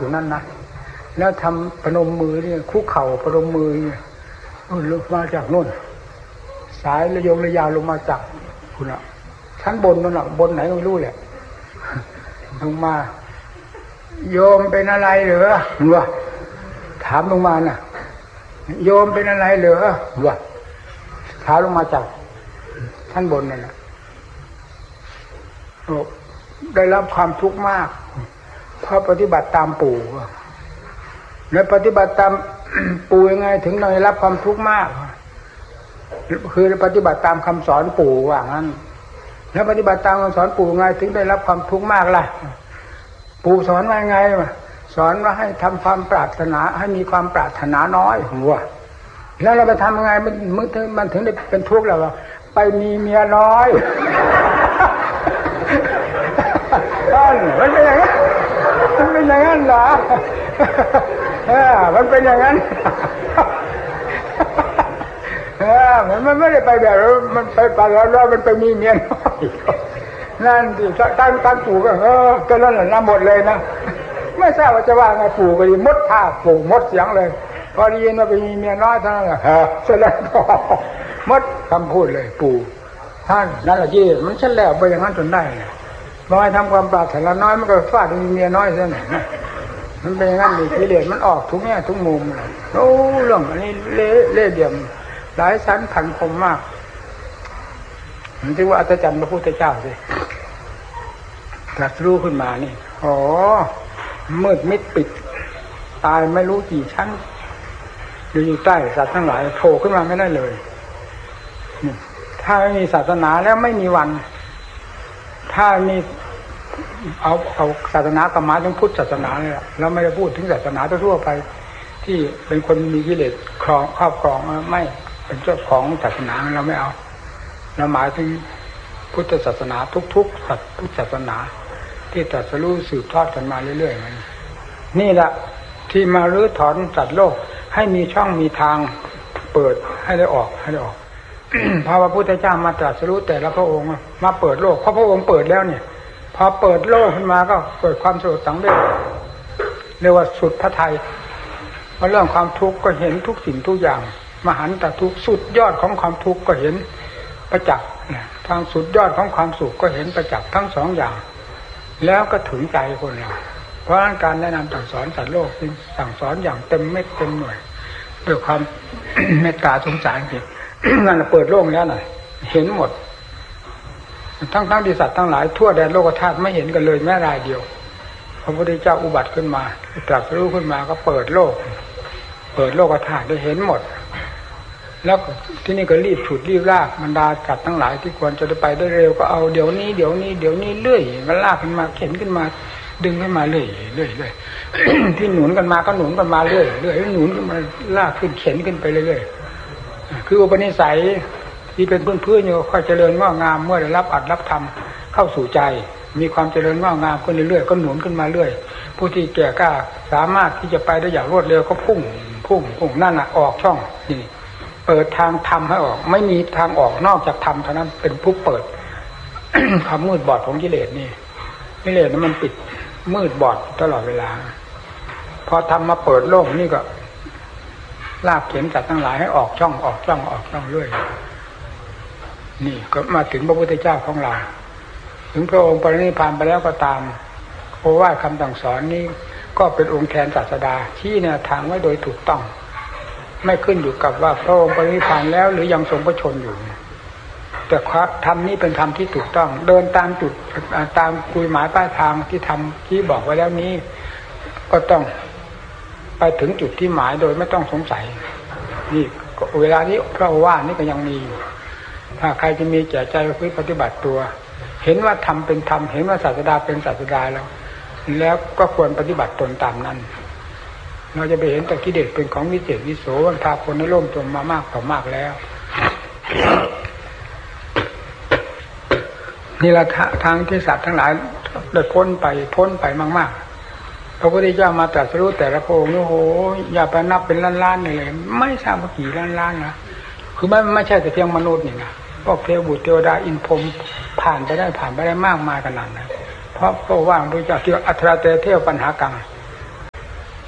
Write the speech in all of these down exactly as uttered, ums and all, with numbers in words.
อยู่นั่นนะแล้วทำพนมมือเนี่ยคุกเข่าพนมมือเนี่ยลงมาจากโน่นสายระยงระยาวลงมาจากคุณอะชั้นบนนั่นแหละบนไหนไม่รู้แหละลงมาโยมเป็นอะไรเหรอวะถามลงมาน่ะโยมเป็นอะไรเหรอวะถามลงมาจากชั้นบนนั่นแหละได้รับความทุกข์มากเพราะปฏิบัติตามปู่แล้วปฏิบัติตามปู่ยังไงถึงได้รับความทุกข์มากคือปฏิบัติตามคำสอนปู่ว่างั้นแล้วปฏิบัติตามคำสอนปู่ไงถึงได้รับความทุกข์มากล่ะปู่สอนว่าไงสอนว่าให้ทำความปรารถนาให้มีความปรารถนาน้อยหัวแล้วเราไปทำยังไงมันมันถึงมันถึงได้เป็นทุกข์แล้วไปมีเมียน้อยมันเป็นอย่างนั้นมันเป็นอย่างนั้นเหรอเออมันเป็นอย่างนั้นเออมันไม่ได้ไปแบบมันไปไปแล้วแล้วมันไปมีเมียน้อยนั่นที่ตั้งตั้งปู่ก็เออก็นั่นแหละหมดเลยนะไม่ทราบว่าจะว่าไงปู่ก็ดีมดท่าปู่มดเสียงเลยพอได้ยินว่าไปมีเมียน้อยเท่านั้นแหละฮะเสร็จแล้วก็มดคำพูดเลยปู่ท่านนั่นแหละที่มันเช่นแล้วไปอย่างนั้นจนได้บอยทำความปรารถนาน้อยมันก็ฟาดมีเมียน้อยซะหน่อยนะมันเป็นอย่างนั้นดิกิเลสมันออกทุกแง่ทุกมุมเลยโอ้เรื่องอันนี้เล่เล่เดี่ยมหลายชั้นพันคมมากมันที่ว่าอัศจรรย์พระพุทธเจ้าสิตรัสรู้ขึ้นมานี่อ๋อมืดมิดปิดตายไม่รู้กี่ชั้นอยู่ใต้สัตว์ทั้งหลายโผล่ขึ้นมาไม่ได้เลยถ้าไม่มีศาสนาแล้วไม่มีวันถ้ามีเอาเอาศาสนากรรมะต้องพุทธศาสนาเลยล่ะแล้วไม่ได้พูดถึงศาสนาทั่วไปที่เป็นคนมีกิเลสครองครอบครองไม่เป็นเจ้าของศาสนาเราไม่เอาเราหมายถึงพุทธศาสนาทุกๆสัตว์ทุกศาสนาที่ตรัสรู้สืบทอดกันมาเรื่อยๆมันนี่แหละที่มารื้อถอนสัตว์โลกให้มีช่องมีทางเปิดให้ได้ออกให้ได้ออก พระพุทธเจ้ามาตรัสรู้แต่ละพระองค์มาเปิดโลกเพราะพระองค์เปิดแล้วเนี่ยพอเปิดโลกขึ้นมาก็เกิดความสลดสังเวชเรียกว่าสุดพระทัยเพราะเรื่องความทุกข์ก็เห็นทุกสิ่งทุกอย่างมหันตทุกข์สุดยอดของความทุกข์ก็เห็นประจักษ์ทางสุดยอดของความสุขก็เห็นประจักษ์ทั้งสองอย่างแล้วก็ถึงใจคนเราเพราะการแนะนำสั่งสอนสัตว์โลกจึงสั่งสอนอย่างเต็มเม็ดเต็มหน่วยด้วยความ เมตตาสงสารจริงนั่นเปิดโลกแล้วน่ะเห็นหมดทั้งทั้งที่สัตว์ทั้งหลายทั่วแดนโลกธาตุไม่เห็นกันเลยแม้รายเดียวพระพุทธเจ้าอุบัติขึ้นมาตรัสรู้ขึ้นมาก็เปิดโลกเปิดโลกธาตุได้เห็นหมดแล้วที่นี่ก็รีบฉุดรีบลากบรรดาสัตว์ทั้งหลายที่ควรจะไปได้เร็วก็เอาเดี๋ยวนี้เดี๋ยวนี้เดี๋ยวนี้เรื่อยมันลากขึ้นมาเข็นขึ้นมาดึงขึ้นมาเรื่อยเรื่อยเรื่อย ที่หนุนกันมาก็หนุนกันมาเรื่อยเรื่อยหนุนขึ้นมาลากขึ้นเข็นขึ้นไปเรื่อยๆคืออุปนิสัยที่เป็นพื้นพื้นอยู่ค่อยเจริญงอกงามเมื่อได้รับอัดรับธรรมเข้าสู่ใจมีความเจริญงอกงามขึ้นเรื่อยๆก็หนุนขึ้นมาเรื่อยผู้ที่แก่กล้าสามารถที่จะไปได้อย่างรวดเร็วก็พุ่งพุ่งพุ่งนั่นน่ะออกช่องนี่เปิดทางธรรมให้ออกไม่มีทางออกนอกจากธรรมเท่านั้นเป็นผู้เปิด ความมืดบอดของกิเลสนี่กิเลสนั้นมันปิดมืดบอดตลอดเวลาพอทำมาเปิดโลกนี่ก็ลากเข็นสัตว์ทั้งหลายให้ออกช่องออกช่องออกช่องเรื่อยนี่ก็มาถึงพระพุทธเจ้าของเราถึงพระองค์ปรินิพพานไปแล้วก็ตามโอวาทคำสั่งสอนนี้ก็เป็นองค์แทนศาสดาชี้แนวทางไว้โดยถูกต้องไม่ขึ้นอยู่กับว่าพระองค์ปรินิพพานแล้วหรือยังทรงพระชนอยู่แต่ธรรมนี้เป็นธรรมที่ถูกต้องเดินตามจุดตามกุยหมายป้ายทางที่ทำที่บอกไว้แล้วนี้ก็ต้องไปถึงจุดที่หมายโดยไม่ต้องสงสัยนี่เวลานี้พระโอวาทนี่ก็ยังมีอยู่ถ้าใครจะมีแก่ใจเพื่อปฏิบัติตัวเห็นว่าธรรมเป็นธรรมเห็นว่าศาสดาเป็นศาสดาแล้วแล้วก็ควรปฏิบัติตนตามนั้นเราจะไปเห็นแต่กิเลสเป็นของวิเศษวิโสวันพาคนในโลกจมมามากต่อมากแล้วนี่แหละทางที่สัตว์ทั้งหลายได้พ้นไปพ้นไปมากๆพระพุทธเจ้ามาตรัสรู้แต่ละพระองค์โอ้โหอย่าไปนับเป็นล้านๆเลยไม่ทราบว่ากี่ล้านๆนะคือไม่ไม่ใช่แต่เพียงมนุษย์นี่นะพวกเทวบุตรเทวดาอินพรหมผ่านไปได้ผ่านไปได้มากมายขนาดนั้นเพราะเพราะว่าพระเจ้าที่อัตราเตเทวปัญหากัง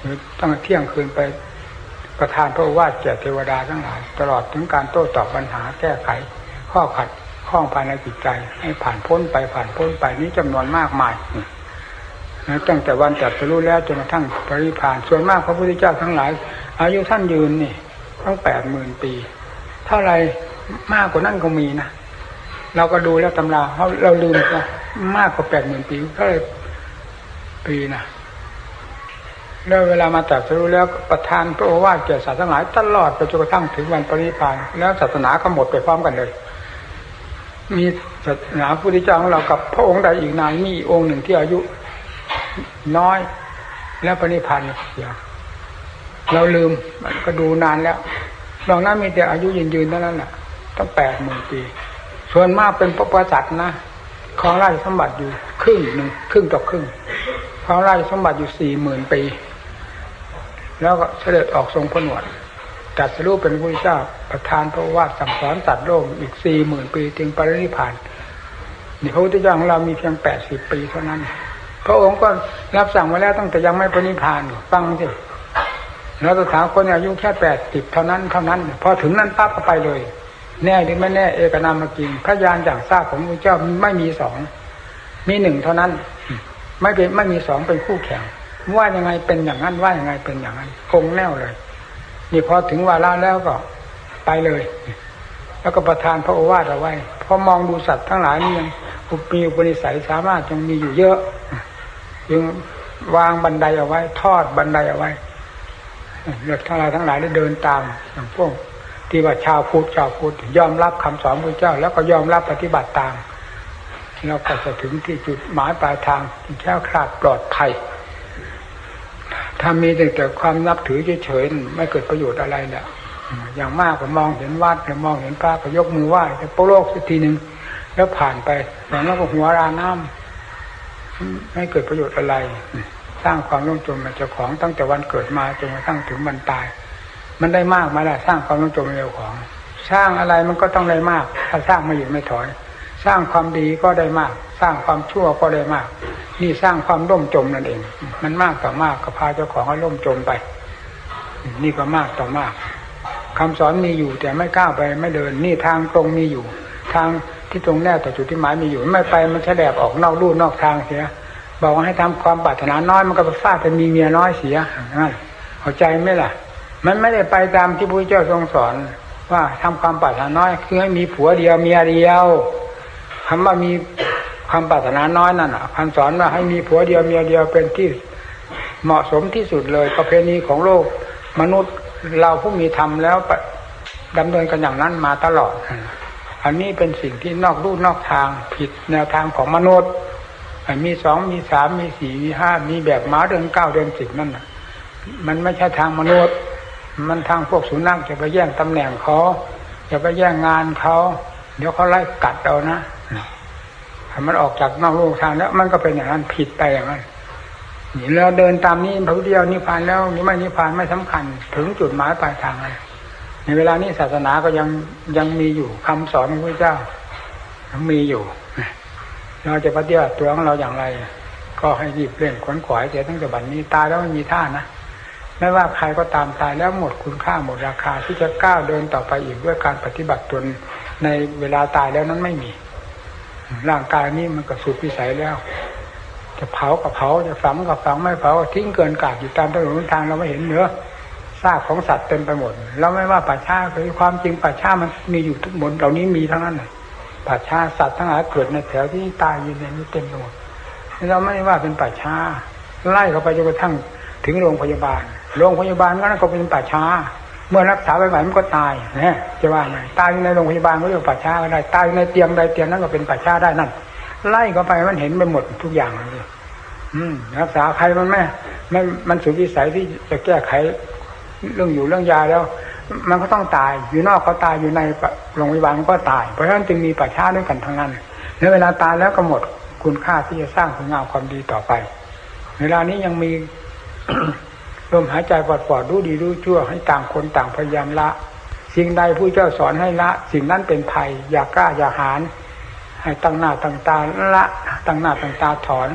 หรือตั้งเที่ยงคืนไปประทานพระโอวาทแก่เทวดาทั้งหลายตลอดถึงการโต้ตอบปัญหาแก้ไขข้อขัดข้องภายในจิตใจให้ผ่านพ้นไปผ่านพ้นไปนี้จำนวนมากมายตั้งแต่วันจัดสรู้แล้วจนกระทั่งปรินิพพานส่วนมากพระพุทธเจ้าทั้งหลายอายุท่านยืนนี่ตั้งแปดหมื่นปีเท่าไรมากกว่านั้นก็มีนะเราก็ดูแล้วตำราเขาเราลืมนะมากกว่าแปดหมื่นปีเท่าไรปีนะแล้วเวลามาตรัสรู้แล้วประทานพระโอวาทแก่สัตว์ทั้งหลายตลอดไปจนกระทั่งถึงวันปรินิพพานแล้วศาสนาก็หมดไปพร้อมกันเลยมีศาสนาพุทธเจ้าของเรากับพระองค์ใดอีกนานมีอีกองค์หนึ่งที่อายุน้อยแล้วปรินิพพานเดียวเราลืมมันก็ดูนานแล้วนอกนั้นมีแต่อายุยืนยืนเท่านั้นแหละตั้งแปดหมื่นปีส่วนมากเป็นพระประสัตนะของราชสมบัติอยู่ครึ่งหนึ่งครึ่งต่อครึ่งของราชสมบัติอยู่สี่หมื่นปีแล้วก็เสด็จออกทรงผนวดตรัสรู้เป็นพระพุทธเจ้าประทานพระโอวาทสั่งสอนสัตว์โลกอีกสี่หมื่นปีถึงปรินิพพานนี่พระพุทธเจ้าของเรามีเพียงแปดสิบปีเท่านั้นพระองค์ก็รับสั่งมาแล้วตั้งแต่ยังไม่ปรินิพพานฟังสิแล้วสถานคนอายุแค่แปดสิบเท่านั้นเท่านั้นพอถึงนั้นปั๊บก็ไปเลยแน่หรือไม่แน่เอกนามกินพระญาณอย่างทราบของพระเจ้าไม่มีสองมีหนึ่งเท่านั้นไม่เป็นไม่มีสองเป็นคู่แข่งว่ายังไงเป็นอย่างนั้นว่ายังไงเป็นอย่างนั้นคงแน่วเลยนี่พอถึงวาระแล้วก็ไปเลยแล้วก็ประทานพระโอวาทเอาไว้พอมองดูสัตว์ทั้งหลายนี่ยังมีอุปนิสัยสามารถยังมีอยู่เยอะจึงวางบันไดเอาไว้ทอดบันไดเอาไว้เลือกทั้งหลายทั้งหลายได้เดินตามอย่างพวกที่ว่าชาวพุทธชาวพุทธยอมรับคำสอนพระเจ้าแล้วก็ยอมรับปฏิบัติตามเราก็จะถึงที่จุดหมายปลายทางที่แคล้วคลาดปลอดภัยถ้ามีแต่ความนับถือเฉยๆไม่เกิดประโยชน์อะไรแหละอย่างมากก็มองเห็นวัดหรือมองเห็นพระก็ยกมือไหว้แต่โปโลกสักทีหนึ่งแล้วผ่านไปแล้วก็หัวราน้ำไม่เกิดประโยชน์อะไรสร้างความร่มจมในเจ้าของตั้งแต่วันเกิดมาจนกระทั่งถึงวันตายมันได้มากไหมล่ะสร้างความร่มจมในเจ้าของสร้างอะไรมันก็ต้องได้มากถ้าสร้างไม่หยุดไม่ถอยสร้างความดีก็ได้มากสร้างความชั่วก็ได้มากนี่สร้างความร่มจมนั่นเองมันมากต่อมากก็พาเจ้าของให้ร่มจมไปนี่ก็มากต่อมากคำสอนมีอยู่แต่ไม่ก้าวไปไม่เดินนี่ทางตรงมีอยู่ทางที่ตรงแน่ต่อจุดที่หมายมีอยู่ไม่ไปมันแฉลบออกนอกลู่นอกทางเสียบอกว่าให้ทำความปรารถนาน้อยมันก็ไปฟาดไปมีเมียน้อยเสียนั่นเข้าใจไหมล่ะมันไม่ได้ไปตามที่พระพุทธเจ้าทรงสอนว่าทำความปรารถนาน้อยคือให้มีผัวเดียวเมียเดียวคำว่ามีความปรารถนาน้อยนั่นอ่ะคำสอนว่าให้มีผัวเดียวเมียเดียวเป็นที่เหมาะสมที่สุดเลยประเพณีของโลกมนุษย์เราผู้มีธรรมแล้วดำเนินกันอย่างนั้นมาตลอดอันนี้เป็นสิ่งที่นอกลู่นอกทางผิดแนวทางของมนุษย์มีสองมีสามมีสี่มีห้ามีแบบม้าเดินเก้าเดินสิบนั่นน่ะมันไม่ใช่ทางมนุษย์มันทางพวกสุนัขจะไปแย่งตำแหน่งเขาจะไปแย่งงานเขาเดี๋ยวเขาไล่กัดเอานะถ้ามันออกจากนอกลู่ทางแล้วมันก็เป็นอย่างนั้นผิดไปอย่างนั้นนี่เราเดินตามนี้พระพุทธเจ้านิพพานแล้วนี่ไม่นิพพานไม่สำคัญถึงจุดหมายปลายทางเลยในเวลานี้ศาสนาก็ยังยังมีอยู่คำสอนของพระเจ้ายังมีอยู่เราจะปฏิบัติตัวของเราอย่างไรก็ให้รีบเร่งขวนขวายเสียตั้งแต่บัดนี้ตายแล้วไม่มีท่านะไม่ว่าใครก็ตามตายแล้วหมดคุณค่าหมดราคาที่จะก้าวเดินต่อไปอีกด้วยการปฏิบัติตนในเวลาตายแล้วนั้นไม่มีร่างกายนี้มันก็สุดวิสัยแล้วจะเผากับเผาจะฝังกับฝังไม่เผาทิ้งเกินกาดอยู่ตามถนนทางเราไม่เห็นเนื้อซากของสัตว์เต็มไปหมดเราไม่ว่าป่าช้าคือความจริงป่าช้ามันมีอยู่ทุกหมดเหล่านี้มีทั้งนั้นเลยป่าช้าสัตว์ทั้งหลายเกิดในแถวที่ตายอยู่ในนี้เต็มไปหมดเราไม่ว่าเป็นป่าช้าไล่เข้าไปจนกระทั่งถึงโรงพยาบาลโรงพยาบาลก็นั่นก็เป็นป่าช้าเมื่อรักษาไปไหวมันก็ตายนะจะว่าไงตายอยู่ในโรงพยาบาลก็เรียกป่าช้าก็ได้ตายอยู่ในเตียงใดเตียงนั้นก็เป็นป่าช้าได้นั่นไล่เข้าไปมันเห็นไปหมดทุกอย่างเลยอืมรักษาใครมันไม่ไม่มันสุดวิสัยที่จะแก้ไขเรื่องอยู่เรื่องยาแล้วมันก็ต้องตายอยู่นอกก็ตายอยู่ในโรงพยาบาลก็ตายเพราะฉะนั้นจึงมีป่าช้าด้วยกันทั้งนั้นในเวลาตายแล้วก็หมดคุณค่าที่จะสร้างคุณงามความดีต่อไปเวลานี้ยังมี ลมหายใจปลอดๆรู้ดีรู้ชั่วให้ต่างคนต่างพยายามละสิ่งใดผู้เจ้าสอนให้ละสิ่งนั้นเป็นภัยอย่ากล้าอย่าหาญให้ตั้งหน้าตั้งตาละตั้งหน้าตั้งตาถอน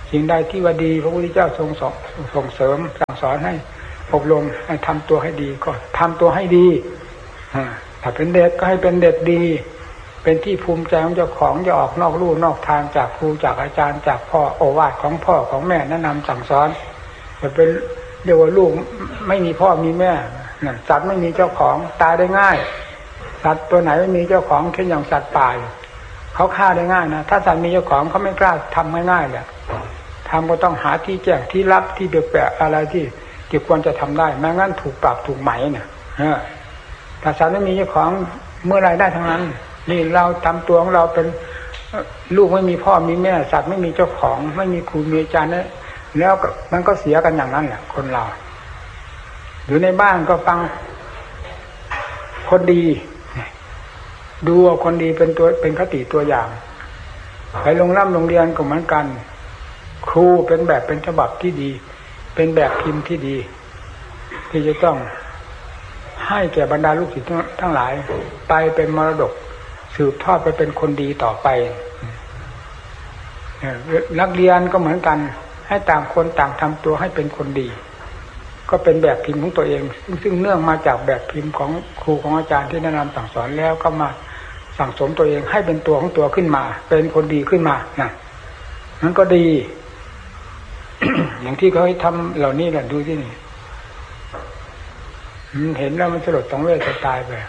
สิ่งใดที่ว่าดีพระพุทธเจ้าทรงส่งเสริมสั่งสอนให้อบรมให้ทำตัวให้ดีก็ทำตัวให้ดีถ้าเป็นเด็กก็ให้เป็นเด็กดีเป็นที่ภูมิใจของเจ้าของอย่าออกนอกลู่นอกทางจากครูจากอาจารย์จากพ่อโอวาทของพ่อของแม่แนะนำสั่งสอนจะเป็นเรียกว่าลูกไม่มีพ่อมีแม่สัตว์ไม่มีเจ้าของตายได้ง่ายสัตว์ตัวไหนไม่มีเจ้าของเช่นอย่างสัตว์ป่าเขาฆ่าได้ง่ายนะถ้าสัตว์มีเจ้าของเขาไม่กล้าทำง่ายๆแหละทำก็ต้องหาที่แจ้งที่ลับที่แปลกๆอะไรที่ที่ควรจะทำได้ไม่งั้นถูกปรับถูกไหมเนี่ยแต่สัตว์ไม่มีเจ้าของเมื่อไรได้ทั้งนั้นนี่เราทำตัวของเราเป็นลูกไม่มีพ่อมีแม่สัตว์ไม่มีเจ้าของไม่มีครูมีอาจารย์แล้วมันก็เสียกันอย่างนั้นแหละคนเราอยู่ในบ้านก็ฟังคนดีดูว่าคนดีเป็นตัวเป็นคติตัวอย่างไปโรงเรียนโรงเรียนก็เหมือนกันครูเป็นแบบเป็นฉบับที่ดีเป็นแบบพิมพ์ที่ดีที่จะต้องให้แก่บรรดาลูกศิษย์ทั้งหลายไปเป็นมรดกสืบทอดไปเป็นคนดีต่อไปนักเรียนก็เหมือนกันให้ต่างคนต่างทำตัวให้เป็นคนดีก็เป็นแบบพิมพ์ของตัวเองซึ่งเนื่องมาจากแบบพิมพ์ของครูของอาจารย์ที่แนะนำสั่งสอนแล้วก็มาสั่งสมตัวเองให้เป็นตัวของตัวขึ้นมาเป็นคนดีขึ้นมานะนั้นก็ดี อย่างที่เขาให้ทำเหล่านี้แหละดูที่นี่เห็นแล้วมันสลดสังเวชจะตายไป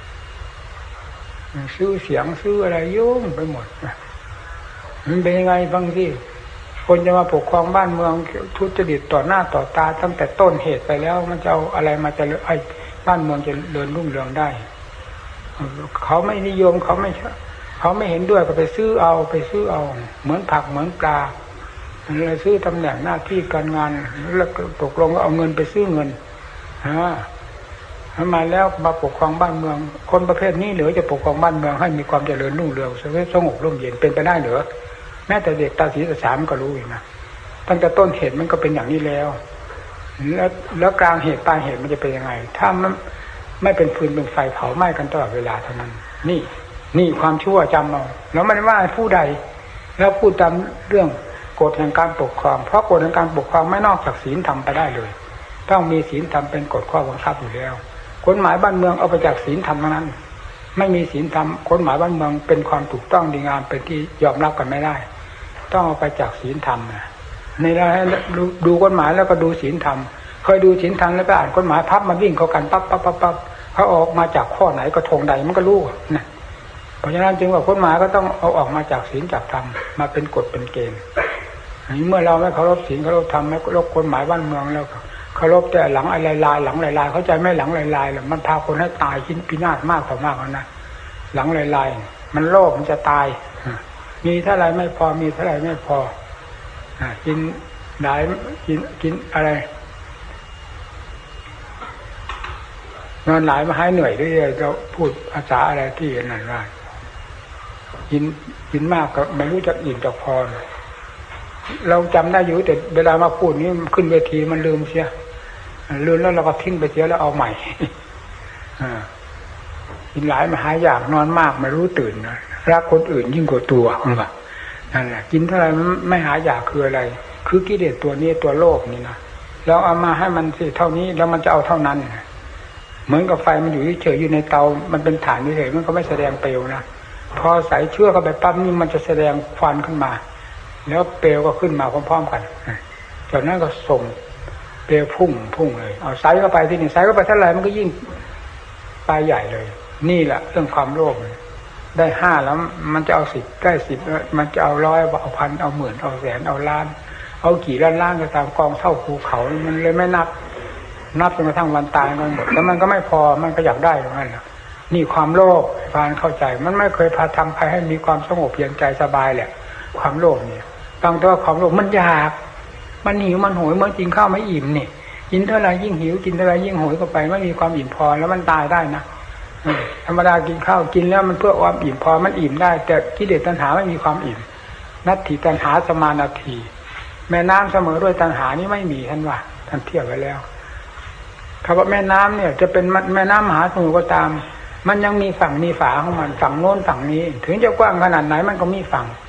ซื้อเสียงซื้ออะไรยุ่งไปหมดมันเป็นยังไงบางที่คนจะมาปกครองบ้านเมืองทุจริตต่อหน้าต่อตาตั้งแต่ต้นเหตุไปแล้วมันจะเอาอะไรมาจะไอ้บ้านเมืองจะเดินรุ่งเรืองได้เขาไม่นิยมเขาไม่เขาไม่เห็นด้วยก็ไปซื้อเอาไปซื้อเอาเหมือนผักเหมือนปลาเลยซื้อตำแหน่งหน้าที่การงานแล้วตกลงก็เอาเงินไปซื้อเงินฮะมาแล้วมาปกครองบ้านเมืองคนประเภทนี้เหลือจะปกครองบ้านเมืองให้มีความเจริญรุ่งเรืองสงบร่มเย็นเป็นไปได้เหรือแม้แต่เด็กตาสีตาสามก็รู้อยู่นะตั้งแต่ต้นเหตุมันก็เป็นอย่างนี้แล้วแล้วแล้วกลางเหตุปลายเหตุมันจะเป็นยังไงถ้ามันไม่เป็นฟืนเป็นไฟเผาไหม้กันตลอดเวลาเท่านั้นนี่นี่ความชั่วจำเอาแล้วมันว่าผู้ใดแล้วพูดตามเรื่องกฎแห่งการปกครองเพราะกฎแห่งการปกครองไม่นอกจากศีลธรรมไปได้เลยต้องมีศีลธรรมเป็นกฎข้อบังคับอยู่แล้วกฎหมายบ้านเมืองเอาไปจากศีลธรรมทั้งนั้นไม่มีศีลธรรมกฎหมายบ้านเมืองเป็นความถูกต้องดีงามเป็นที่ยอมรับกันไม่ได้ต้องเอาไปจากศีลธรรมนะในเราให้ดูกฎหมายแล้วก็ดูศีลธรรมเคยดูศีลธรรมแล้วไปอ่านกฎหมายพับมาวิ่งเข้ากันปั๊บปั๊บปั๊บปั๊บเขาออกมาจากข้อไหนก็ธงใดมันก็รู้นะเพราะฉะนั้นจึงว่ากฎหมายก็ต้องเอาออกมาจากศีลจากธรรมมาเป็นกฎเป็นเกณฑ์เมื่อเราไม่เคารพศีลเคารพธรรมไม่เคารพกฎหมายบ้านเมืองแล้วเคารพแต่หลังอะไรลายหลังลายลายเข้าใจไม่หลังลายลายแล้วมันพาคนให้ตายชิ้นพินาศมากต่อมากแล้วนะหลังลายลายมันโลภมันจะตายมีเท่าไรไม่พอมีเท่าไรไม่พอกินหลายกินกินอะไรนอนหลายมาให้เหนื่อยด้วยเราพูดภาษาอะไรที่นั่นว่ากินกินมากก็ไม่รู้จักอิ่มจักพอเราจำได้อยู่แต่เวลามาพูดนี้ขึ้นเวทีมันลืมเสียลืมแล้วเราก็ทิ้งไปเสียแล้วเอาใหม่กินหลายมาหาอยากนอนมากไม่รู้ตื่นนะรักคนอื่นยิ่งกว่าตัวคุณว่านั่นแหละกินเท่าไรไม่หาอยากคืออะไรคือกิเลสตัวนี้ตัวโลภนี่นะเราเอามาให้มันสิเท่านี้แล้วมันจะเอาเท่านั้นเหมือนกับไฟมันอยู่เฉยอยู่ในเตามันเป็นฐานเฉยมันก็ไม่แสดงเปลวนะพอใส่เชือกเข้าไปปั๊บนี่มันจะแสดงควันขึ้นมาแล้วเปลวก็ขึ้นมาพร้อมๆกันจากนั้นก็ส่งเปลวพุ่งพุ่งเลยเอาใส่เข้าไปที่นี่ใส่เข้าไปเท่าไหร่มันก็ยิ่งไปใหญ่เลยนี่แหละเรื่องความโลภได้ห้าแล้วมันจะเอาสิบได้สิบมันจะเอาร้อยเอาพันเอาหมื่นเอาแสนเอาล้านเอากี่ล้านล้านก็ตามกองเท่าภูเขามันเลยไม่นับนับจนกระทั่งวันตายกันหมดแล้วมันก็ไม่พอมันก็อยากได้อย่างนั้นแหละนี่ความโลภพานเข้าใจมันไม่เคยพาทำใครให้มีความสงบเพียงใจสบายแหละความโลภเนี่ยตั้งแต่ว่าความโลภมันอยากมันหิวมันโหยเมื่อกินข้าวไม่อิ่มนี่กินเท่าไรยิ่งหิวกินเท่าไรยิ่งโหยเข้าไปไม่มีความอิ่มพอแล้วมันตายได้นะธรรมดากินข้าวกินแล้วมันเพื่อความอิ่มพอมันอิ่มได้แต่กิเลสตัณหาไม่มีความอิ่มนัตถิตัณหาสมานาทีแม่น้ำเสมอด้วยตัณหานี่ไม่มีท่านว่าท่านเทียบไว้แล้วคำว่าแม่น้ำเนี่ยจะเป็นแม่น้ำมหาสมุทรก็ตามมันยังมีฝั่งมีฝาของมันฝั่งโน้นฝั่งนี้ถึงจะกว้างขนาดไหนมันก็มีฝั่ง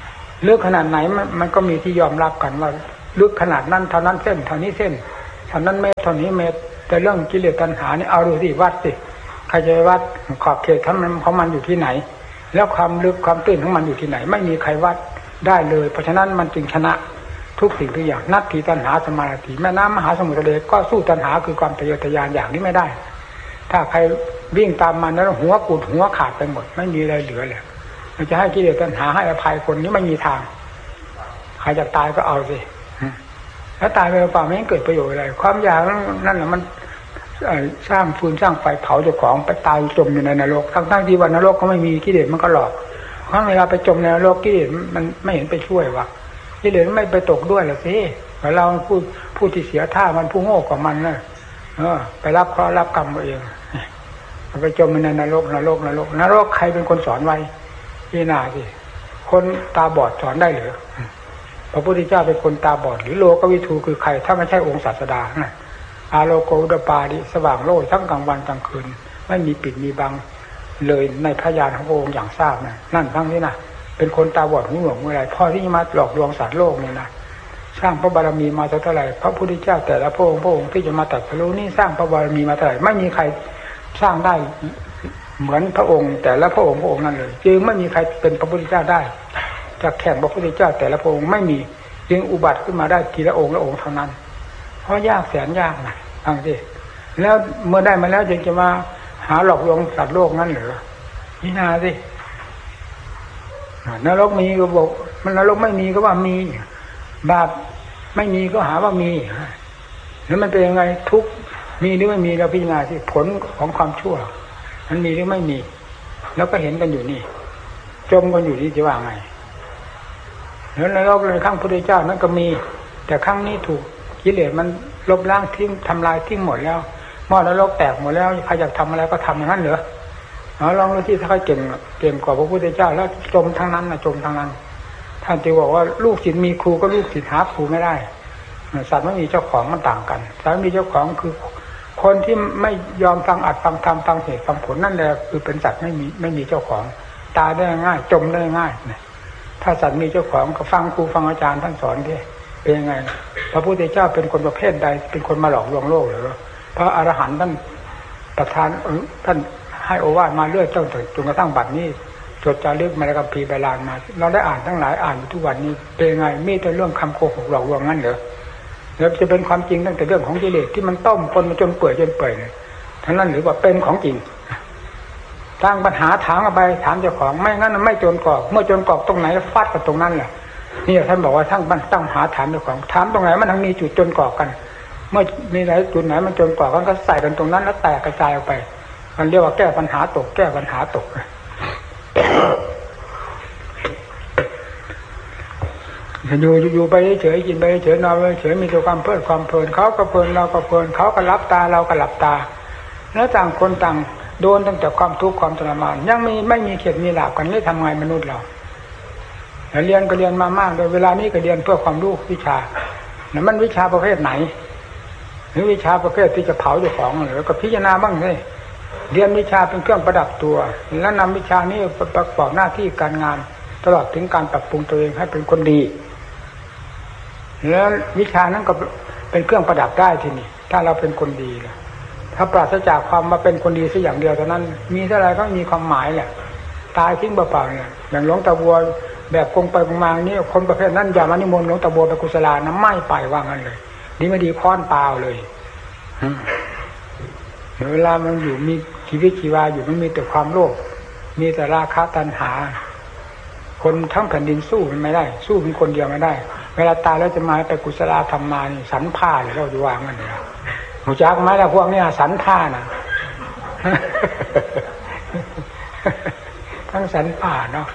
ลึกขนาดไหนมันมันก็มีที่ยอมรับกันว่าลึกขนาดนั้นเท่านั้นเส้นเท่านี้เส้นเท่านั้นเมตรเท่านี้เมตรแต่เรื่องกิเลสตัณหานี่เอาดูสิวัดสิใครจะวัดขอบเขตของมันของมันอยู่ที่ไหนแล้วความลึกความตื้นของมันอยู่ที่ไหนไม่มีใครวัดได้เลยเพราะฉะนั้นมันจึงชนะทุกสิ่งทุกอย่างนัตถิตัณหาสมาธิแม่น้ำมหาสมุทรทะเลก็สู้ตัณหาคือความทะเยอทะยานอย่างนี้ไม่ได้ถ้าใครวิ่งตามมันแล้วหัวกุดหัวขาดไปหมดไม่มีอะไรเหลือเลยมันจะให้กิเลสตัณหาให้อภัยคนนี้ไม่มีทางใครจะตายก็เอาสิแล้วตายไปเปล่าไม่เกิดประโยชน์อะไรความอยากนั่นแหละมันสร้างฟืนสร้างไฟเผาเจ้าของไปตายจมอยู่ในนรกทั้งๆที่วันนรกก็ไม่มีกิเลสมันก็หลอกเพราะเวลาไปจมในนรกกิเลสมันไม่เห็นไปช่วยวะกิเลสไม่ไปตกด้วยหรอกสิเราพูดพูดที่เสียท่ามันผู้โง่กว่ามันนะเออไปรับเคราะห์รับกรรมเอาเองไปจมในนรกนรกนรกนรกใครเป็นคนสอนไว้พี่นาสิคนตาบอดสอนได้หรือพระพุทธเจ้าเป็นคนตาบอดหรือโลกวิทูคือใครถ้าไม่ใช่องค์ศาสดานะอาโลโกอุดปาดิสว่างโลกทั้งกลางวันกลางคืนไม่มีปิดมีบังเลยในพยานของพระองค์อย่างทราบนะนั่นทั้งนี้นะเป็นคนตาบอดหูหนวกเมื่อไรพ่อที่มาหลอกลวงสัตว์โลกนี่นะสร้างพระบารมีมาเท่าไหร่พระพุทธเจ้าแต่ละพระองค์พระองค์ที่จะมาตรัสรู้นี่สร้างพระบารมีมาเท่าไหร่ไม่มีใครสร้างได้เหมือนพระองค์แต่ละพระองค์พระองค์นั่นเลยจึงไม่มีใครเป็นพระพุทธเจ้าได้จะแข่งพระพุทธเจ้าแต่ละพระองค์ไม่มีจึงอุบัติขึ้นมาได้ทีละองค์ละองค์เท่านั้นเพราะยากแสนยากนะฟังสิแล้วเมื่อได้มาแล้วจึงจะมาหาหลอกลวงสัตว์โลกนั่นเหรอนี่นาสินรกมีก็บอกมันนรกไม่มีก็ว่ามีบาปไม่มีก็หาว่ามีแล้วมันเป็นยังไงทุกมีหรือไม่มีเราพิจารณาสิผลของความชั่วมันมีหรือไม่มีแล้วก็เห็นกันอยู่นี่จมกันอยู่นี่จะว่าไงแล้วนรกในครั้งพุทธเจ้านั้นก็มีแต่ครั้งนี้ถูกกิเลสมันลบล้างทิ้งทำลายทิ้งหมดแล้วหม้อนรกแตกหมดแล้วใครอยากทำอะไรก็ทำอย่างนั้นเหรอเอาลองดูที่ถ้าเขาเก่งเก่งกว่าพระพุทธเจ้าแล้วจมทั้งนั้นนะจมทั้งนั้นท่านจะบอกว่าลูกศิษย์มีครูก็ลูกศิษย์หาครูไม่ได้สัตว์ไม่มีเจ้าของมันต่างกันสัตว์มีเจ้าของคือคนที่ไม่ยอมฟังอัดฟังธรรมฟังเหตุฟังผลนั่นแหละคือเป็นสัตว์ไม่มีไม่มีเจ้าของตายได้ง่ายจมได้ง่ายนะถ้าสัตว์มีเจ้าของก็ฟังครูฟังอาจารย์ท่านสอนดิเป็นยังไงพระพุทธเจ้าเป็นคนประเภทใดเป็นคนมาหลอกลวงโลกหรือพระอรหันต์ท่านประทานท่านให้โอวาทมาเรื่อยจนจนกระทั่งบัดนี้จดจารึกมาในคัมภีร์ใบลานมาเราได้อ่านทั้งหลายอ่านอยู่ทุกวันนี้เป็นยังไงมีแต่เรื่องคำโกหกหลอกลวงงั้นเหรอแล้วจะเป็นความจริงตั้งแต่เรื่องของกิเลสที่มันต้มคนมาจนเปื่อยจนเปื่อยเนี่ยทั้งนั้นหรือว่าเป็นของจริงตั้งปัญหาถามไปถามเจ้าของไม่งั้นไม่จนกรอกเมื่อจนกรอกตรงไหนฟาดกับตรงนั้นแหละนี่ท่านบอกว่าทั้งตั้งหาถามเจ้าของถามตรงไหนมันทั้งมีจุดจนกรอกกันเมื่อมีไหนจุดไหนมันจนกรอกกันก็ใส่กันตรงนั้นแล้วแตกกระจายออกไปมันเรียกว่าแก้ปัญหาตกแก้ปัญหาตกอยู่อยู่ไปเฉยกินไปเฉยนอนไปเฉยมีแต่ความเพลิดความเพลินเขาก็เพลินเราก็เพลินเขาก็หลับตาเราก็หลับตาแล้วต่างคนต่างโดนตั้งแต่ความทุกข์ความทรมานยังมีไม่มีเข็ดมีหลาบกันนี่ทำไงมนุษย์เราเรียนก็เรียนมามากเลยเวลานี้ก็เรียนเพื่อความรู้วิชาแล้วมันวิชาประเภทไหนหรือวิชาประเภทที่จะเผาเจ้าของหรือก็พิจารณาบ้างสิเรียนวิชาเป็นเครื่องประดับตัวแล้วนำวิชานี้ประกอบหน้าที่การงานตลอดถึงการปรับปรุงตัวเองให้เป็นคนดีแล้ววิชานั้นก็เป็นเครื่องประดับได้ทีนี้ถ้าเราเป็นคนดีนะถ้าปราศจากความมาเป็นคนดีสักอย่างเดียวเท่านั้นมีเท่าไรก็มีความหมายแหละตายทิ้งเปล่าๆเนี่ยอย่างหลวงตาบัวแบบคงไปคงมานี่คนประเภทนั้นอย่ามานิมนต์หลวงตาบัวไปกุศลานะไม่ไปว่างั้นเลยดีไม่ดีค้อนเปล่าเลยเวลามันอยู่มีชีวิตชีวาอยู่มันมีแต่ความโลภมีแต่ราคะตัณหาคนทั้งแผ่นดินสู้มันไม่ได้สู้เป็นคนเดียวไม่ได้เวลาตายแล้วจะมาไปกุศลาธรรมมานี่สันผ้าเลยเราจะวางมันเลยหูจักไหมล่ะพวกนี้สันผ้านะทั้งสันผ้าเนาะ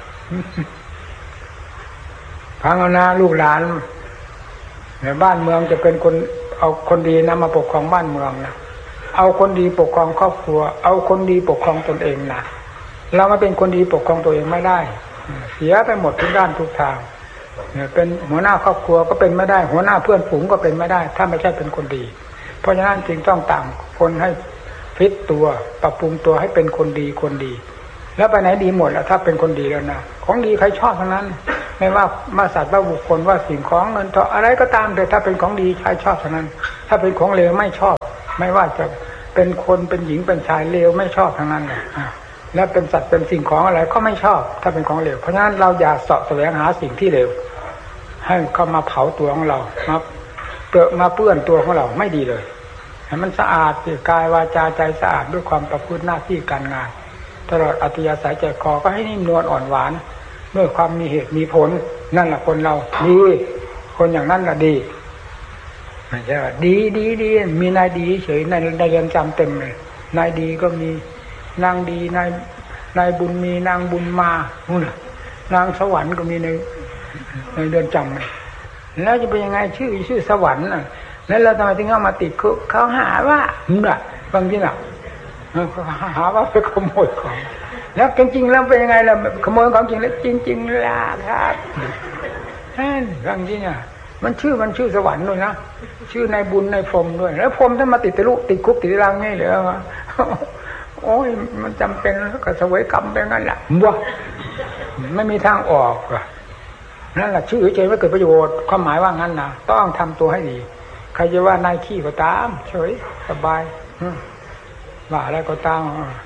พังเอานะลูกหลานในบ้านเมืองจะเป็นคนเอาคนดีนะมาปกครองบ้านเมืองนะเอาคนดีปกครองครอบครัวเอาคนดีปกครองตนเองนะเรามาเป็นคนดีปกครองตัวเองไม่ได้เสียไปหมดทุกด้านทุกทางเป็นหัวหน้าครอบครัวก็เป็นไม่ได้หัวหน้าเพื่อนฝูงก็เป็นไม่ได้ถ้าไม่ใช่เป็นคนดีเพราะฉะนั้นจึงต้องต่างคนให้ฟิตตัวปรับปรุงตัวให้เป็นคนดีคนดีแล้วไปไหนดีหมดแล้วถ้าเป็นคนดีแล้วนะของดีใครชอบทั้งนั้นไม่ว่ามาสัตว์ว่าบุคคลว่าสิ่งของเงินทองอะไรก็ตามแต่ถ้าเป็นของดีใช้ชอบเท่านั้นถ้าเป็นของเลวไม่ชอบไม่ว่าจะเป็นคนเป็นหญิงเป็นชายเลวไม่ชอบทั้งนั้นเลยและเป็นสัตว์เป็นสิ่งของอะไรก็ไม่ชอบถ้าเป็นของเลวเพราะฉะนั้นเราอย่าเสาะแสวงหาสิ่งที่เลวให้เข้ามาเผาตัวของเรามาเปลือกมาเปื้อนตัวของเราไม่ดีเลยให้มันสะอาดสิกายวาจาใจสะอาดด้วยความประพฤติหน้าที่การงานตลอดอัธยาศัยใจคอก็ให้นิ่มนวลอ่อนหวานด้วยความมีเหตุมีผลนั่นแหละคนเราดีคนอย่างนั้นแหละดีไม่ใช่ว่าดีดีดีมีนายดีเฉยในในเรือนจำเต็มเลยนายดีก็มีนางดีนายนายบุญมีนางบุญมานู่นน่ะนางสวรรค์ก็มีในในเรือนจำแล้วจะเป็นยังไงชื่อชื่อสวรรค์น่ะแล้วเราทำไมถึงเอามาติดคุกเขาหาว่าน่ะบางทีน่ะเขาหาว่าไปขโมยของแล้วจริงๆแล้วเป็นยังไงล่ะขโมยของจริงแล้วจริงๆล่ะครับนั่นบางทีเนี่ยมันชื่อมันชื่อสวรรค์ด้วยนะชื่อนายบุญนายพรหมด้วยแล้วพรหมท่านมาติดตะลุติดคุกติดตารางนี่เหรอวะโอ้ยมันจำเป็นก็เสวยกรรมเป็นงั้นแหละว้าไม่มีทางออกนั่นแหละชื่อเฉยไม่เกิดประโยชน์ความหมายว่างั้นนะต้องทำตัวให้ดีใครจะว่านายขี้ก็ตามเฉยสบายว่าอะไรก็ตาม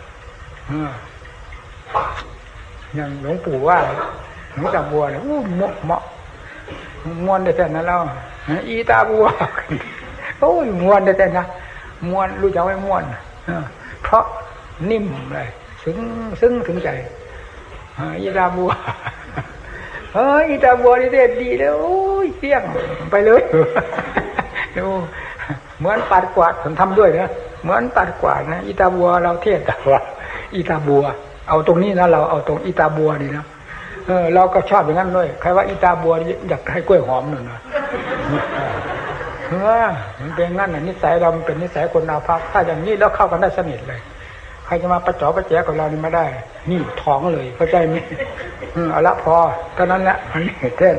อย่างหลวงปู่ว่าหลวงตาบัวเนี่ยอู้เหมาะเหมาะมวนได้แต่นั้นแล้วอีตาบัวโอ้ยมวนได้แต่นะมวนรู้จักไหมมวนเพราะนิ่มเลยซึ้งซึ้งถึงใจอีตาบัวเฮ้ยอีตาบัวนี่เด็ดดีเลยโอ้ยเสี่ยงไปเลยดูเหมือนปัดกวาดผมทำด้วยนะเหมือนปัดกวาดนะอีตาบัวเราเทศแต่ว่าอีตาบัวเอาตรงนี้นะเราเอาตรงอีตาบัวนี่นะเออเราก็ชอบอย่างนั้นด้วยใครว่าอีตาบัวอยากให้กล้วยหอมหนึ่งนะเออมันเป็นงั้นน่ะนิสัยเราเป็นนิสัยคนอาภัพถ้าอย่างนี้แล้วเข้ากันได้สนิทเลยใครจะมาประจ๋อประแจ๋กับเรานี่ไม่ได้นี่ท้องเลยเข้าใจไหมเอาละพอเท่านั้นแหละอันนี้เท่น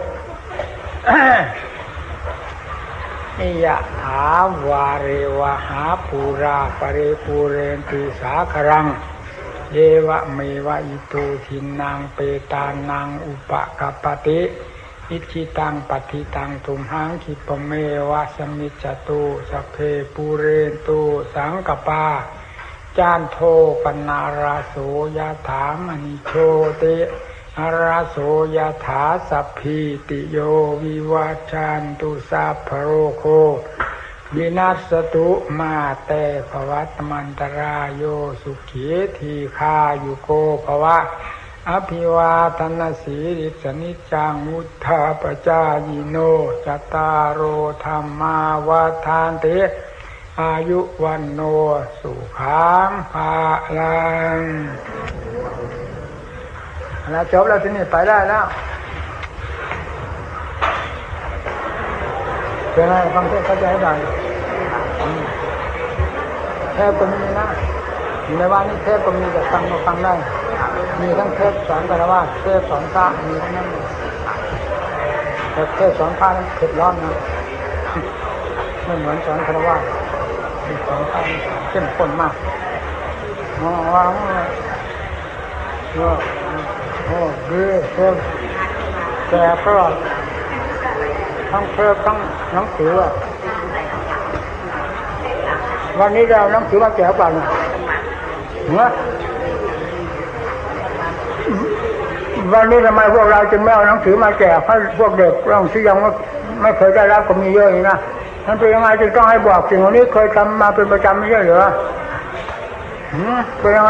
นิยะถาวาเรวะหาปูราปะเรปูเรนติสาครังเยวะเมวะอิโตทินังเปตานังอุปกัปปติอิจิตังปัฏฐิตังตุมหังคิปเมวะสมิจจตุสัพเพปูเรนตุสังกปาจานโทปนาราโสยถามณิโชติอาราโสยถาสัพพิติโยวิวัชชันตุสัพพโรโควินัสตุมาเตภวัตมันตรายโยสุขีทีคายุโกภวะอภิวาทนาสีริสนิจังมุทธาปจายโนจตารโอธรรมาวาทานเตอายุวันโนสุขังภาลังแล้วจบแล้วทีนี้ไปได้แล้วเป็นไงฟังเทศเข้าใจได้เทศก็มีนะในวันนี้เทศก็มีแต่ฟังก็ฟังได้มีทั้งเทศสอนคฤหัสถ์เทศสอนพระมีทั้งนั้นแต่เทศสอนพระนั้นเผ็ดร้อนนะไม่เหมือนสอนคฤหัสถ์สอนพระเข้มข้นมากอ๋อว้าวโอ้โอ้ดีเพิ่มแต่เพราะทั้งเพิ่มทั้งหนังสือวันนี้เราหนังสือมาแจกกันเนาะวันนี้ทำไมพวกเราจึงไม่เอาหนังสือมาแจกให้พวกเด็กเราที่ยังไม่เคยได้รับก็มีเยอะอยู่นะมันเป็นยังไงจึงต้องให้บอกสิ่งเหล่านี้เคยทำมาเป็นประจำไม่ใช่เหรอเป็นยังไง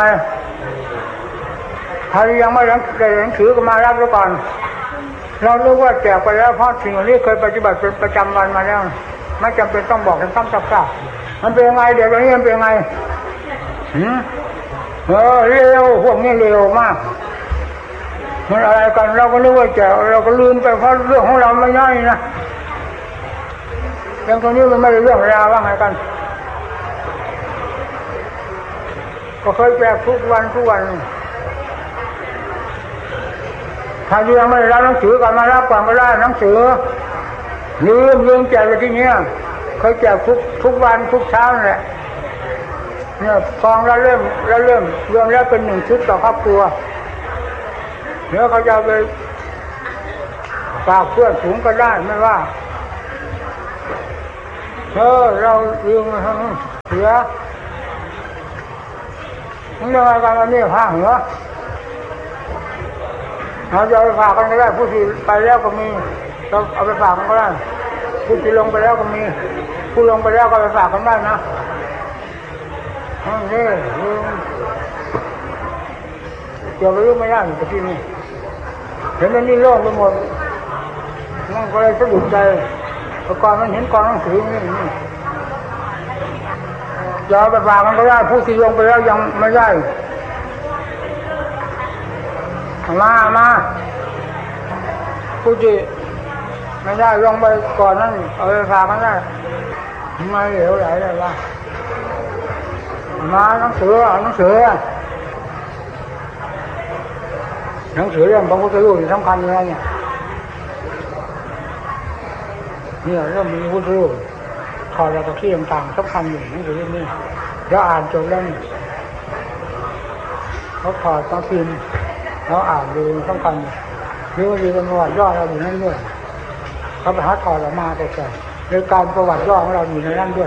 ใครยังไม่ได้หนังสือก็มารับแล้วก่อนเรารู้ว่าแจกไปแล้วเพราะสิ่งเหล่านี้เคยปฏิบัติเป็นประจำวันมาแล้วไม่จำเป็นต้องบอกกันซ้ำๆๆมันเป็นยังไงเดี๋ยวนี้มันเป็นยังไงเออเร็วพวกนี้เร็วมากมันอะไรกันเราก็นึกว่าแจกเราก็ลืมไปเพราะเรื่องของเราไม่ย่อยนะเรื่องตรงนี้มันไม่ได้เรื่องราวว่าไงกันก็เคยแจกทุกวันทุกวันถ้ายังไม่ได้รับหนังสือก่อนมารับก่อนก็ได้หนังสือลืมลืมแจกไปที่นี้เคยแจกทุกทุกวันทุกเช้าแหละเนี่ยกองละเริ่มละเริ่มรวมแล้วเป็นหนึ่งชุดต่อครอบครัวเดี๋ยวเขาจะไปฝากเพื่อนสูงก็ได้ไม่ว่าเออเราลืมทั้งเสียมึงจะมาการนี้ผ้าเหรอเราจะเอาไปฝากกันก็ได้ผู้ที่ไปแล้วก็มีเราเอาไปฝากกันก็ได้ผู้ที่ลงไปแล้วก็มีผู้ลงไปแล้วก็ไปฝากกันได้นะนี่เกี่ยวกับเรื่องไม่ได้แต่ที่นี่เห็นมันนี่โล่งไปหมดนั่นก็เลยสะดุดใจแต่ก่อนมันเห็นกองหนังสือนี่นี่จะเอาไปฝากกันก็ได้ผู้ที่ลงไปแล้วยังไม่ได้มามาผู้ที่ไม่ได้ลงไปก่อนนั่นเอาไปฝากกันได้ไม่เหลวไหลเลยว่ามาหนังสือหนังสือหนังสือเรื่องพระพุทธรูปสำคัญเลยเนี่ยเนี่ยเรื่องมีพุทธรูปถอดจากที่ต่างๆสำคัญอยู่หนังสือเรื่องนี้แล้วอ่านจบแล้วเขาถอดมาพิมพ์แล้วอ่านดูสำคัญหรือว่ามีประวัติย่อเราอยู่นั่นด้วยเขาไปหาถอดออกมาแต่แต่ในการประวัติย่อของเราอยู่ในนั้นด้วย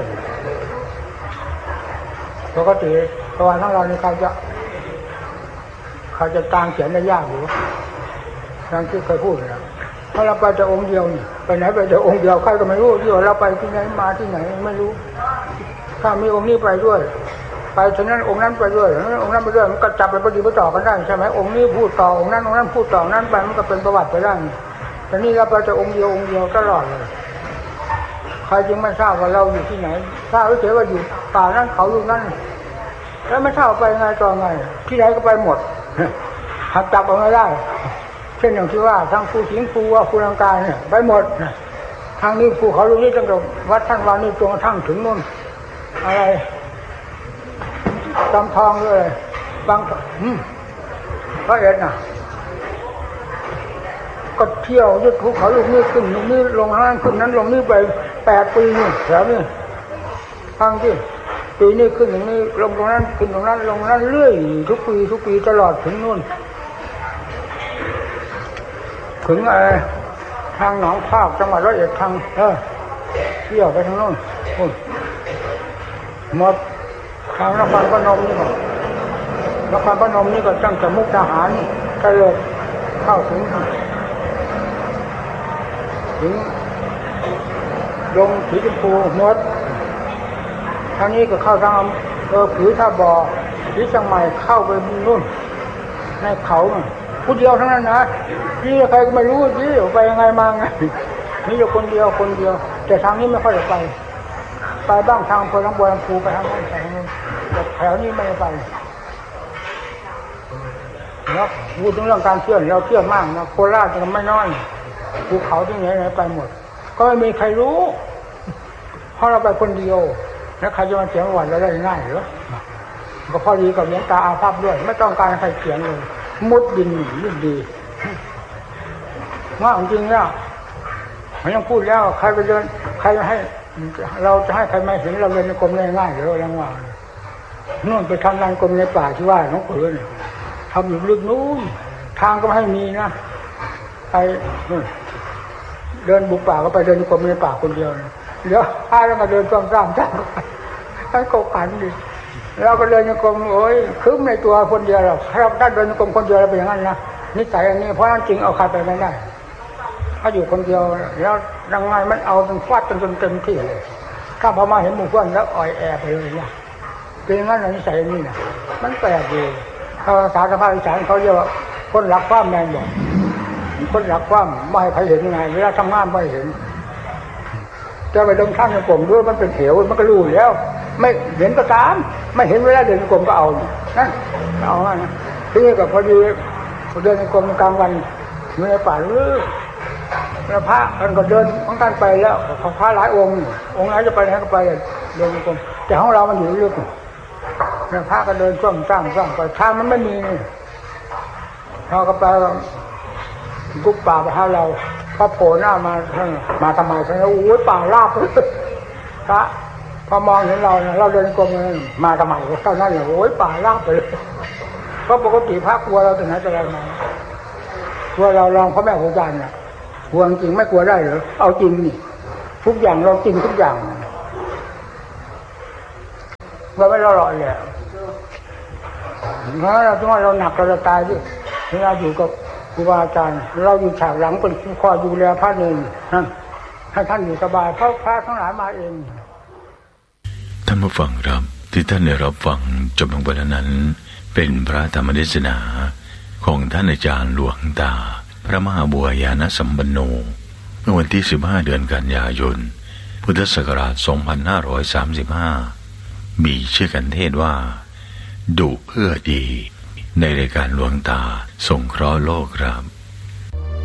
ปกติประวัติของเราในเขาจะเขาจะต่างเขียนได้ยากอยู่ดังที่เคยพูดนะถ้าเราไปแต่องค์เดียวนี่ไปไหนไปแต่องค์เดียวใครก็ไม่รู้ที่เราไปที่ไหนมาที่ไหนไม่รู้ถ้ามีองค์นี้ไปด้วยไปฉะนั้นองค์นั้นไปด้วยองค์นั้นไปด้วยมันก็จับไปปฏิบัติต่อกันได้ใช่ไหมองค์นี้พูดต่อองค์นั้นองค์นั้นพูดต่อนั้นไปมันก็เป็นประวัติไปได้แต่นี่เราไปแต่องค์เดียวองค์เดียวตลอดเลยใครจึงไม่ทราบว่าเราอยู่ที่ไหนทราบเฉยว่าอยู่ป่านั้นเขาอยู่นั่นแล้วไม่ทราบไปไงต่อไงที่ไหนก็ไปหมดหักจับเอาไม่ได้เช่นอย่างที่ว่าทางภูสิงห์ภูว่าภูลังกาเนี่ยไปหมดทางนี้ภูเขาลูกนี้ตั้งแต่วัดท่านวานี่จนกระทั่งถึงนู่นอะไรจำทองเลยบางอืมพระเอ็ดน่ะก็เที่ยวยึดภูเขาลูกนี้ขึ้นลูกนี้ลงนั้นขึ้นนั้นลงนี้ไปแปดปีนี่แถวนี้ทางที่ปีนี้ขึ้นอย่างนี้ลงตรงนั้นขึ้นตรงนั้นลงนั้นเรื่อยทุกปีทุกปีตลอดถึงนู่นถึงอะไรทางหนองภาคจังหวัดร้อยเอ็ดทางเออเที่ยวไปทางโน้นหมดทางนครพนมนี่ก็นครพนมนี่ก็ตั้งแต่มุกดาหารกระโดดเข้าถึงถึงลงสีชมพูหมดทางนี้ก็เข้าทางเออผือท่าบ่อที่เชียงใหม่เข้าไปนู่นในเขาผู้เดียวทั้งนั้นนะที่ใครก็ไม่รู้ที่ไปยังไงมาไงนี่อยู่คนเดียวคนเดียวแต่ทางนี้ไม่ค่อยได้ไปไปบ้างทางอำเภอทางบัวลำพูไปทางนั้นทางนู้นแต่แถวนี้ไม่ได้ไปแล้วพูดถึงเรื่องการเที่ยวเราเที่ยวมากนะโคราชก็ไม่น้อยภูเขาที่ไหนไหนไปหมดก็ไม่มีใครรู้เพราะเราไปคนเดียวแล้วใครจะมาเขียนประวัติเราได้ง่ายหรือก็พอดีกับเลี้ยงตาอาภัพด้วยไม่ต้องการใครเขียนเลยมุดดินยิ่งดีว่าจริงๆแล้วมันยังพูดแล้วใครไปเดินใครให้เราจะให้ใครมาเห็นเราเดินในกรมง่ายๆหรือยังว่านู่นไปทำงานกรมในป่าที่ว่าน้องเผือนทำอยู่ลึกนู้นทางก็ไม่ให้มีนะไปเดินบุกป่าก็ไปเดินในกรมในป่าคนเดียวเดี๋ยวพาแล้วก็เดินจ้องจ้ามจ้ามให้โกขันดิเราก็เดินในกรมโอ้ยคืบในตัวคนเดียวเราเราถ้าเดินในกรมคนเดียวเราเป็นอย่างนั้นนะนิสัยอันนี้เพราะนั้นจริงเอาใครไปไม่ได้ถ้าอยู่คนเดียวแล้วยังไงมันเอาจนฟาดจนจนเต็มที่เลยถ้าพอมาเห็นหมู่เพื่อนแล้วอ่อยแอไปเลยเนี่ยเป็นอย่างนั้นนิสัยนี่นะมันแปลกดีภาษาสภาพอีสานเขาเรียกว่าคนรักความแมนบอกคนรักความไม่ให้ใครเห็นยังไงเวลาทำงานไม่เห็นจะไปเดินข้างในกรมด้วยมันเป็นเหวมันก็รู้แล้วไม่เห็นก็ตามไม่เห็นเวลาเดินในกรมก็เอานั่นเอาง่ายนะทีนี้ก็พอดีเดินในกรมกลางวันอยู่ในป่าลึกแล้วพระมันก็เดินของท่านไปแล้วเขาพระหลายองค์องค์ไหนจะไปไหนก็ไปเดินในกรมแต่ของเรามันอยู่ลึกแล้วพระก็เดินจ้องจ้างจ้างไปทางมันไม่มีเราก็ไปกุ๊บป่าไปหาเราพระโผล่หน้ามามาทำไมฉันโอ้ยป่าราบพระพอมองเห็นเราเราเดินกรมมาทำไมเท่านั้นเลยโอ้ยป่าราบไปเลยเพราะปกติพระกลัวเราถึงไหนจะอะไรมากลัวเราลองพระแม่ครูอาจารย์เนี่ยกลัวจริงไม่กลัวได้เหรอเอาจริงนี่ทุกอย่างเราจริงทุกอย่างว่าไม่เราหล่อแหละเพราะเราต้องว่าเราหนักเราจะตายดิเวลาอยู่กับครูบาอาจารย์เราอยู่ฉากหลังเป็นผู้คอยดูแลพระเนรนั่นให้ท่านอยู่สบายเพราะพระทั้งหลายมาเองท่านผู้ฟังครับที่ท่านได้รับฟังจบลงไปแล้วนั้นเป็นพระธรรมเทศนาของท่านอาจารย์หลวงตาพระมหาบัวยานสัมปันโนเมื่อวันที่สิบห้าเดือนกันยายนพุทธศักราชสองพันห้าร้อยสามสิบห้ามีชื่อกันเทศว่าดุเพื่อดีในรายการหลวงตาสงเคราะห์โลกครับ